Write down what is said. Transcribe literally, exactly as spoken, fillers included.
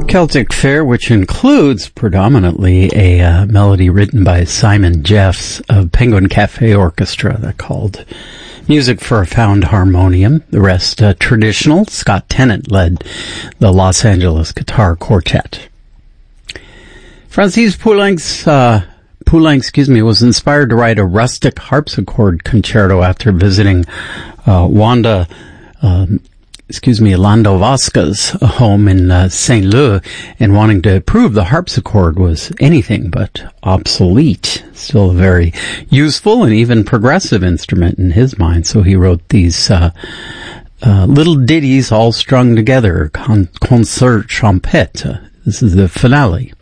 Celtic Fair, which includes predominantly a uh, melody written by Simon Jeffs of Penguin Cafe Orchestra that called Music for a Found Harmonium. The rest uh, traditional. Scott Tennant led the Los Angeles Guitar Quartet. Francis Poulenc's uh, Poulenc, excuse me, was inspired to write a rustic harpsichord concerto after visiting uh, Wanda um, excuse me, Landowska's home in uh, Saint Leu, and wanting to prove the harpsichord was anything but obsolete. Still a very useful and even progressive instrument in his mind. So he wrote these uh, uh, little ditties all strung together, con- concert champette. This is the finale.